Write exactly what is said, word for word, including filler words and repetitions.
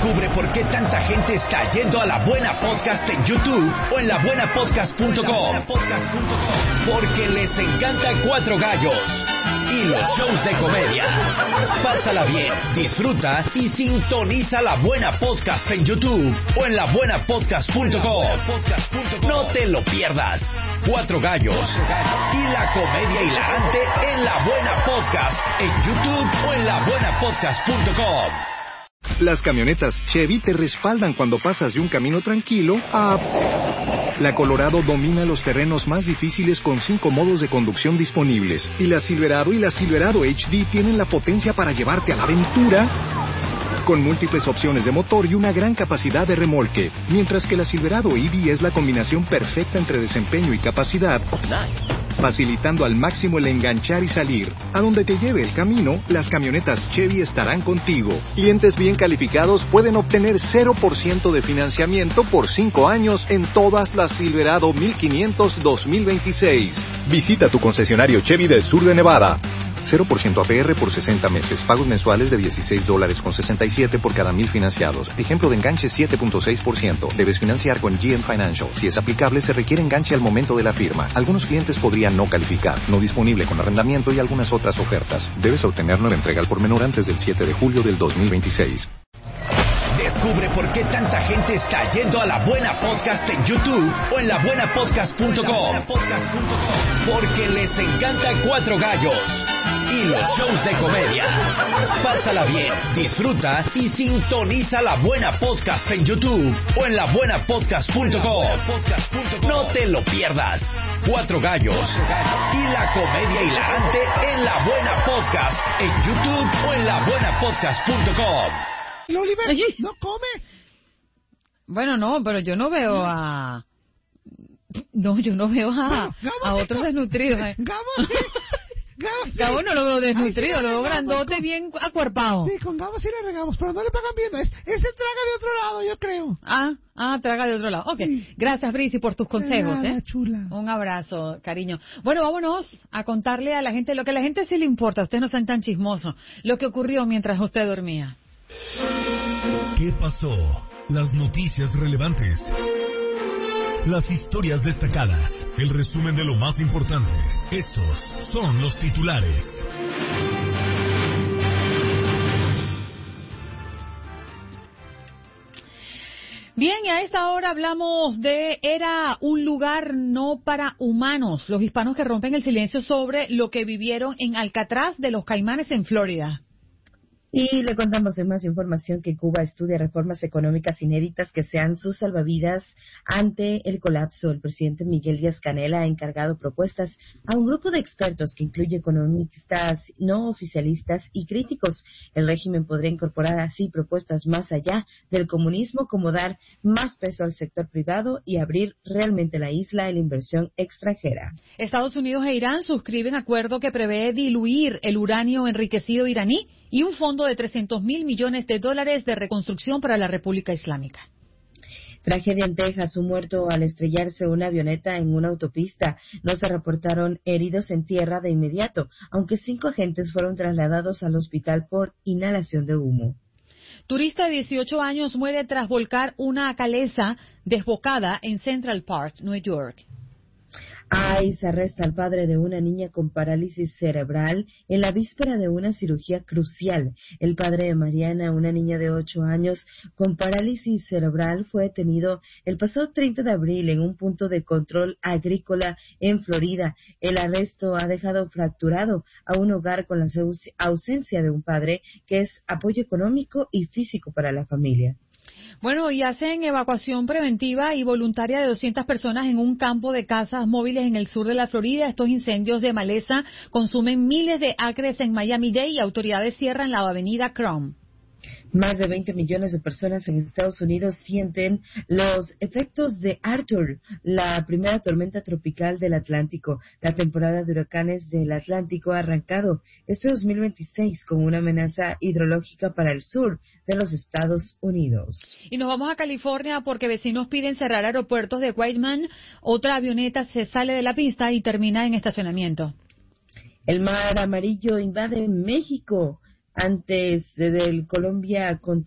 Descubre por qué tanta gente está yendo a La Buena Podcast en YouTube o en la buena podcast punto com. Porque les encanta Cuatro Gallos y los shows de comedia. Pásala bien, disfruta y sintoniza La Buena Podcast en YouTube o en la buena podcast punto com. No te lo pierdas. Cuatro Gallos y la comedia hilarante en La Buena Podcast en YouTube o en la buena podcast punto com. Las camionetas Chevy te respaldan cuando pasas de un camino tranquilo a... La Colorado domina los terrenos más difíciles con cinco modos de conducción disponibles. Y la Silverado y la Silverado H D tienen la potencia para llevarte a la aventura con múltiples opciones de motor y una gran capacidad de remolque. Mientras que la Silverado E V es la combinación perfecta entre desempeño y capacidad, facilitando al máximo el enganchar y salir. A donde te lleve el camino, las camionetas Chevy estarán contigo. Clientes bien calificados pueden obtener cero por ciento de financiamiento por cinco años en todas las Silverado mil quinientos dos mil veintiséis. Visita tu concesionario Chevy del sur de Nevada. cero por ciento A P R por sesenta meses. Pagos mensuales de dieciséis dólares con sesenta y siete por cada mil financiados. Ejemplo de enganche siete punto seis por ciento. Debes financiar con G M Financial. Si es aplicable, se requiere enganche al momento de la firma. Algunos clientes podrían no calificar. No disponible con arrendamiento y algunas otras ofertas. Debes obtener nueva entrega al por menor antes del siete de julio del dos mil veintiséis. Descubre por qué tanta gente está yendo a La Buena Podcast en YouTube o en la buena podcast punto com. Porque les encanta Cuatro Gallos y los shows de comedia. Pásala bien, disfruta y sintoniza La Buena Podcast en YouTube o en la buena podcast punto com. No te lo pierdas. Cuatro Gallos y la comedia hilarante en La Buena Podcast en YouTube o en la buena podcast punto com. Oliver, no come. Bueno, no, pero yo no veo a... No, yo no veo a, Bueno, a otros desnutridos. ¿eh? Gabo, sí. Gabo, sí. Gabo no lo veo desnutrido, Ay, sí, lo veo regamos, grandote, con- bien acuerpado. Sí, con Gabo sí le regamos, pero no le pagan bien. Es, ese traga de otro lado, yo creo. Ah, ah, traga de otro lado. Ok, Sí. gracias, Brisi, por tus consejos. De nada, ¿eh? chula. Un abrazo, cariño. Bueno, vámonos a contarle a la gente lo que a la gente sí le importa. Ustedes no sean tan chismosos. Lo que ocurrió mientras usted dormía. ¿Qué pasó? Las noticias relevantes. Las historias destacadas. El resumen de lo más importante. Estos son los titulares. Bien, y a esta hora hablamos de Era un lugar no para humanos. Los hispanos que rompen el silencio sobre lo que vivieron en Alcatraz de los Caimanes en Florida. Y le contamos en más información que Cuba estudia reformas económicas inéditas que sean sus salvavidas ante el colapso. El presidente Miguel Díaz-Canel ha encargado propuestas a un grupo de expertos que incluye economistas no oficialistas y críticos. El régimen podría incorporar así propuestas más allá del comunismo, como dar más peso al sector privado y abrir realmente la isla a la inversión extranjera. Estados Unidos e Irán suscriben acuerdo que prevé diluir el uranio enriquecido iraní y un fondo de trescientos mil millones de dólares de reconstrucción para la República Islámica. Tragedia en Texas, un muerto al estrellarse una avioneta en una autopista. No se reportaron heridos en tierra de inmediato, aunque cinco agentes fueron trasladados al hospital por inhalación de humo. Turista de dieciocho años muere tras volcar una caleza desbocada en Central Park, Nueva York. ICE arresta al padre de una niña con parálisis cerebral en la víspera de una cirugía crucial. El padre de Mariana, una niña de ocho años con parálisis cerebral, fue detenido el pasado treinta de abril en un punto de control agrícola en Florida. El arresto ha dejado fracturado a un hogar con la ausencia de un padre que es apoyo económico y físico para la familia. Bueno, y hacen evacuación preventiva y voluntaria de doscientas personas en un campo de casas móviles en el sur de la Florida. Estos incendios de maleza consumen miles de acres en Miami-Dade y autoridades cierran la avenida Crum. Más de veinte millones de personas en Estados Unidos sienten los efectos de Arthur, la primera tormenta tropical del Atlántico. La temporada de huracanes del Atlántico ha arrancado este dos mil veintiséis con una amenaza hidrológica para el sur de los Estados Unidos. Y nos vamos a California porque vecinos piden cerrar aeropuertos de Whiteman. Otra avioneta se sale de la pista y termina en estacionamiento. El mar amarillo invade México antes del Colombia contra